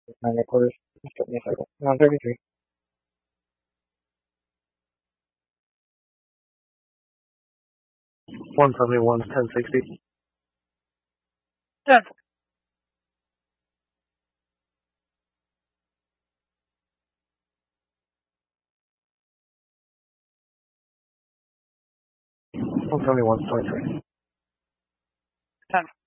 My record is took me a second. 133. 171, 1060. Done. 171, 23. Done.